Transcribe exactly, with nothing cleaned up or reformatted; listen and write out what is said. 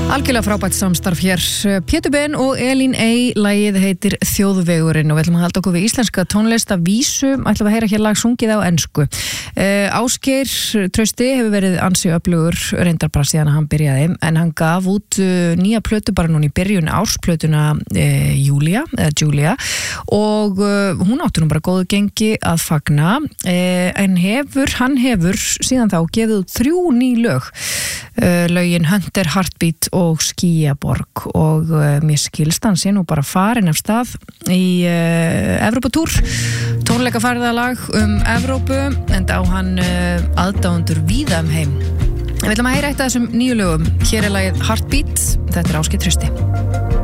Algjörlega frábært samstarf hér. Pétur Ben og Elín Ey, lagið heitir Þjóðvegurinn og við ætlum að halda okkur við íslenska tónlist af vísu, ætlum að heyra hér lag sungið á ensku. Uh, Ásgeir Trausti hefur verið ansi öflugur reyndar bara síðan að hann byrjaði, en hann gaf út uh, nýja plötu bara núna í byrjun ársplötuna uh, Júlia, eða Julia, og uh, hún áttu nú bara góðu gengi að fagna, uh, en hefur, hann hefur síðan þá gefið út þrjú ný lög, uh, lögin Hunter, Heartbeat og Skýjaborg, og uh, mér skilst hann sé nú bara farin af stað í uh, Evrópatúr, tónleikaferðalag um Evrópu, en á hann uh, aðdáendur víða um heim. Við ætlum að heyra eitt af þessum nýju lögum. Hér er lagið Heartbeat, þetta er Ásgeir Trausti.